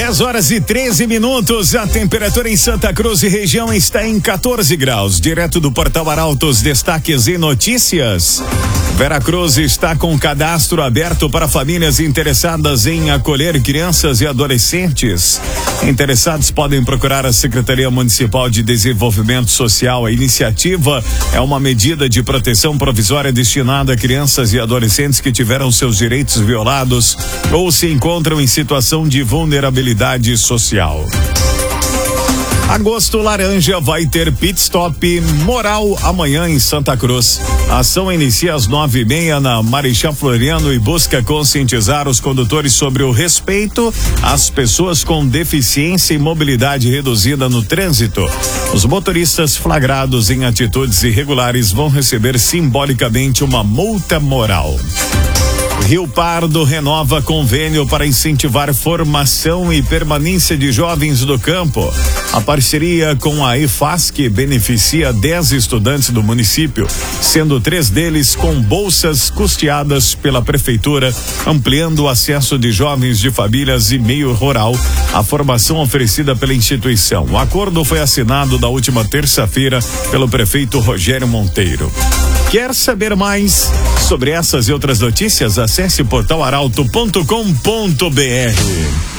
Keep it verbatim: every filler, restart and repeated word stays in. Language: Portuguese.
dez horas e treze minutos, a temperatura em Santa Cruz e região está em quatorze graus. Direto do Portal Arautos, destaques e notícias. Veracruz está com cadastro aberto para famílias interessadas em acolher crianças e adolescentes. Interessados podem procurar a Secretaria Municipal de Desenvolvimento Social. A iniciativa é uma medida de proteção provisória destinada a crianças e adolescentes que tiveram seus direitos violados ou se encontram em situação de vulnerabilidade social. Agosto Laranja vai ter pit stop moral amanhã em Santa Cruz. A ação inicia às nove e meia na Marechal Floriano e busca conscientizar os condutores sobre o respeito às pessoas com deficiência e mobilidade reduzida no trânsito. Os motoristas flagrados em atitudes irregulares vão receber simbolicamente uma multa moral. Rio Pardo renova convênio para incentivar formação e permanência de jovens do campo. A parceria com a EFASC beneficia dez estudantes do município, sendo três deles com bolsas custeadas pela prefeitura, ampliando o acesso de jovens de famílias e meio rural à formação oferecida pela instituição. O acordo foi assinado na última terça-feira pelo prefeito Rogério Monteiro. Quer saber mais sobre essas e outras notícias? Acesse portal arauto ponto com ponto br.